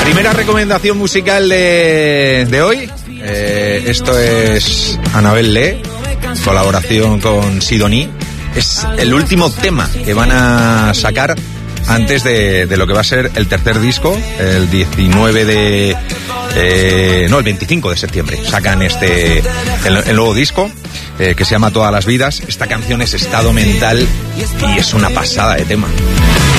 Primera recomendación musical de hoy. Esto es Annabel Lee, colaboración con Sidonie. Es el último tema que van a sacar antes de lo que va a ser el tercer disco, el 25 de septiembre. Sacan el nuevo disco, que se llama Todas las vidas. Esta canción es Estado Mental y es una pasada de tema.